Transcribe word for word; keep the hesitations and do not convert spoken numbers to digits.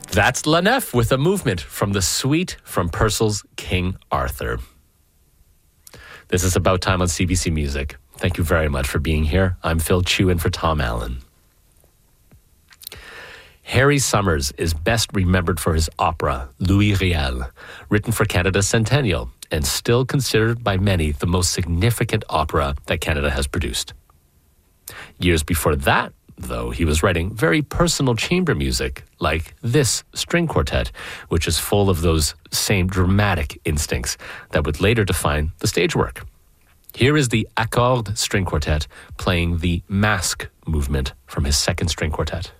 That's La Nef with a movement from the suite from Purcell's King Arthur. This is About Time on C B C Music. Thank you very much for being here. I'm Phil Chu in for Tom Allen. Harry Summers is best remembered for his opera, Louis Riel, written for Canada's centennial and still considered by many the most significant opera that Canada has produced. Years before that, though, he was writing very personal chamber music like this string quartet, which is full of those same dramatic instincts that would later define the stage work. Here is the Accord string quartet playing the Masque movement from his second string quartet.